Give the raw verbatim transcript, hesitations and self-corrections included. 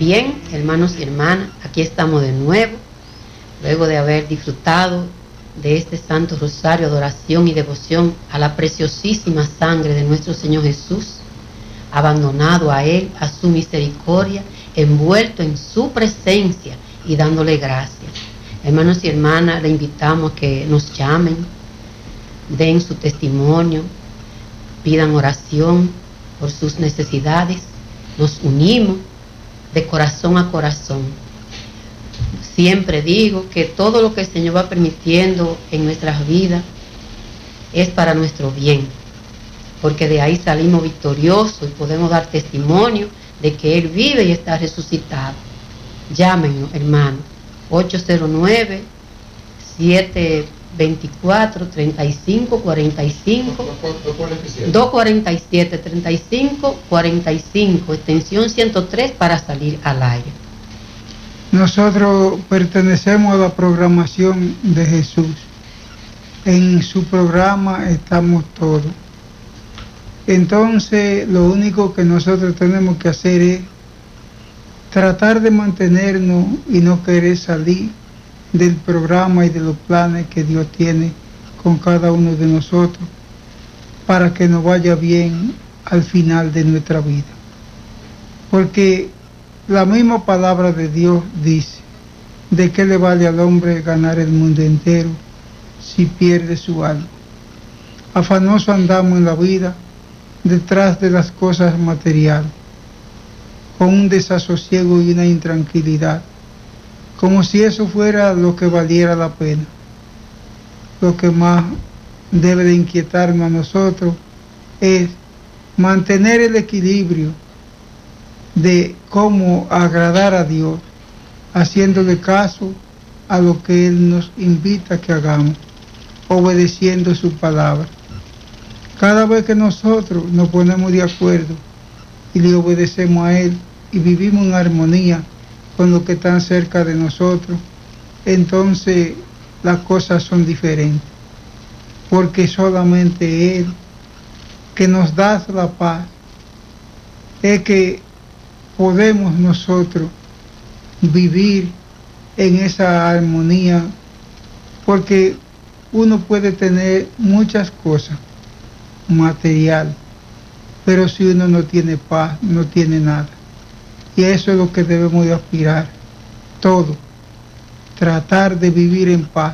Bien, hermanos y hermanas, aquí estamos de nuevo, luego de haber disfrutado de este Santo Rosario, adoración y devoción a la preciosísima sangre de nuestro Señor Jesús, abandonado a Él, a su misericordia, envuelto en su presencia y dándole gracias. Hermanos y hermanas, le invitamos a que nos llamen, den su testimonio, pidan oración por sus necesidades, nos unimos de corazón a corazón. Siempre digo que todo lo que el Señor va permitiendo en nuestras vidas es para nuestro bien, porque de ahí salimos victoriosos y podemos dar testimonio de que Él vive y está resucitado. Llámenos, hermano, ocho cero nueve, siete dos cuatro, tres cinco cuatro cinco, dos cuatro siete, tres cinco cuatro cinco, extensión ciento tres para salir al aire. Nosotros pertenecemos a la programación de Jesús. En su programa estamos todos. Entonces, lo único que nosotros tenemos que hacer es tratar de mantenernos y no querer salir del programa y de los planes que Dios tiene con cada uno de nosotros para que nos vaya bien al final de nuestra vida. Porque la misma palabra de Dios dice: ¿de qué le vale al hombre ganar el mundo entero si pierde su alma? Afanoso andamos en la vida detrás de las cosas materiales, con un desasosiego y una intranquilidad, como si eso fuera lo que valiera la pena. Lo que más debe de inquietarnos a nosotros es mantener el equilibrio de cómo agradar a Dios, haciéndole caso a lo que Él nos invita a que hagamos, obedeciendo su palabra. Cada vez que nosotros nos ponemos de acuerdo y le obedecemos a Él y vivimos en armonía con los que están cerca de nosotros, entonces las cosas son diferentes, porque solamente Él, que nos da la paz, es que podemos nosotros vivir en esa armonía, porque uno puede tener muchas cosas material, pero si uno no tiene paz, no tiene nada. Y eso es lo que debemos de aspirar, todo, tratar de vivir en paz,